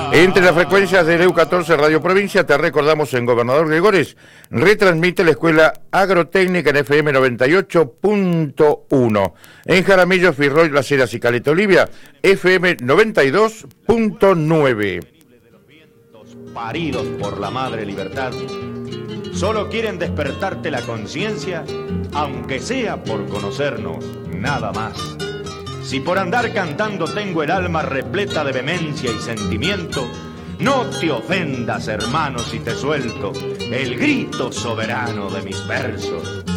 Entre las frecuencias de EU 14 Radio Provincia, te recordamos en Gobernador Gregores, retransmite la Escuela Agrotécnica en FM 98.1. En Jaramillo, Firroy, Las Heras y Caleta Olivia, FM 92.9. Paridos por la madre libertad, solo quieren despertarte la conciencia, aunque sea por conocernos, nada más. Si por andar cantando tengo el alma repleta de vehemencia y sentimiento, no te ofendas, hermano, si te suelto el grito soberano de mis versos.